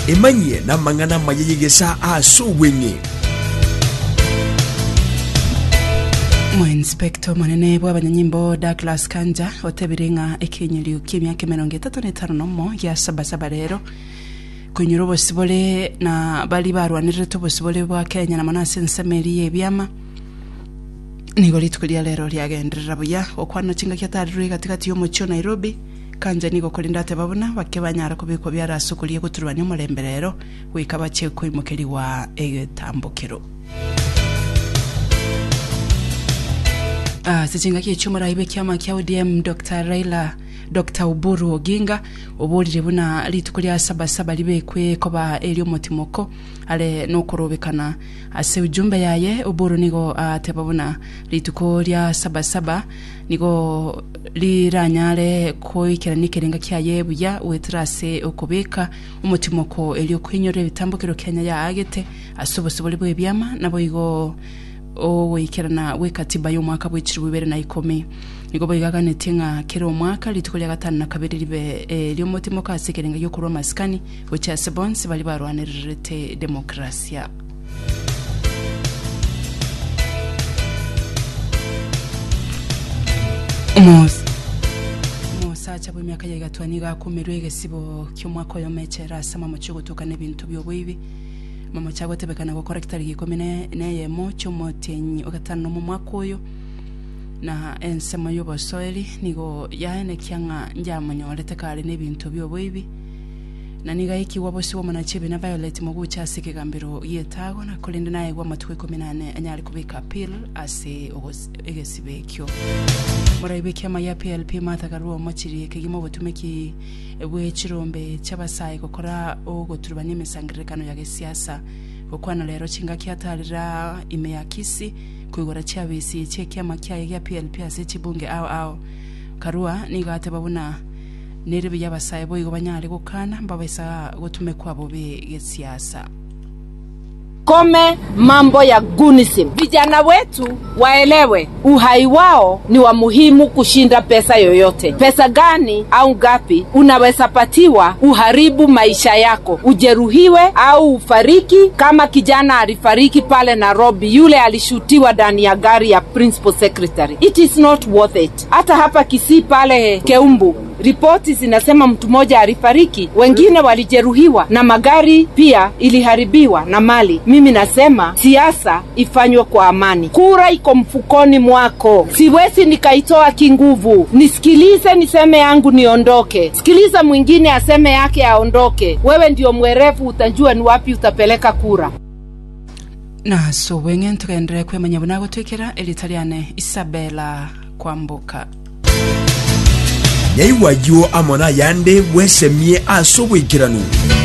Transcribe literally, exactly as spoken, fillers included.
emanye na mangana mayegesa aso wenye Mo inspector manene bw'abanyanyimbo Douglas Kanja otebirenga ekinyiriyo kimyaka mirongo itatu n'itano nomo ya sabasaba rero kunyura bosibole na bali barwanirire to bosibole bwa Kenya na manase nsameri yebyama nigo litukulia lero lyagenderera buya okwano kinga kyatari katikati yo mucho Nairobi Kanja nigo kolinda tebabona bakebanyara kubiko byarasukuliye guturwanya umulemberero wikabache kwimukeri wa egetambukiro. Ah, sichinga kichumura ibe kyama kya O D M Doctor Raila Doctor Oburu Oginga obulire buna litukulia sabasaba libekwe koba elio motimoko ale nokurobekana ase ujumbe yaye Oburu nigo atebabuna litukulia sabasaba nigo liranyale koikera nikerenga kyaye buya wetrase okubeka umutimoko elio kwinyore bitambukiro Kenya ya agete asobosobole bwe byama nabo igo o wikirana wekatiba yo mwaka bw'ikiri bibiri na ikumi nigo boyigagane tinga kero mwaka litukulia gatanu na kabiri libe e, lyo motimo kasekerenga yo kurwa maskani wecha sebons bali barwanirite demokrasia. Mos Mosa chabo myaka ya gatwaniga kumerwe gesibo cy'umwaka yo mechera sama mu cyo gutuka n'ibintu byo bwibi mama chago tebekana go correctly gikomene neye mo chomotenyi ogatano mu mwakoyo na ensema yo bosoeli nigo yaene kyanga njamanyo letekale nebintu byo bwibi na niga iki wabosi wo mona chebe na Violet mu gucha sike gambiro yetago na kolinde naye gwa matwe kominane anyali kubika appeal ase egesibekyo muraibe kyama ya P L P matagaruwa mochiri kigimo botumeki ebwe chirombe chabasai gukora ogoturubanye mesangirekano ya gesiasa okwana lero kinga kyatalira ime yakisi kwigora cyabisi cye kyama kyaye ya P L P ase chibunge awo awo karua nigate babuna neribe yabasai boyigo banyale gukana mbabesa gutume kwabo be gesiasa. Kome mambo ya gunism. Vijana wetu waelewe uhai wao ni wa muhimu kushinda pesa yoyote. Pesa gani au ngapi unaweza patiwa uharibu maisha yako, ujeruhiwe au ufariki kama kijana alifariki pale Nairobi yule alishutiwa ndani ya gari ya principal secretary. It is not worth it. Hata hapa Kisii pale Keumbu ripoti zinasema mtu mmoja alifariki, wengine walijeruhiwa na magari pia iliharibiwa na mali. Mimi nasema siasa ifanywe kwa amani. Kura iko mfukoni mwako. Siwezi nikaitoa kinguvu. Nisikilize niseme yangu niondoke. Sikiliza mwingine aseme yake aondoke. Wewe ndio mwerevu utajua ni wapi utapeleka kura. Na so wengen tukendere kwemanya bunago twekera elitaliane Isabella Kwamboka. Nyai wajo amona yande wesemie aso wikiranu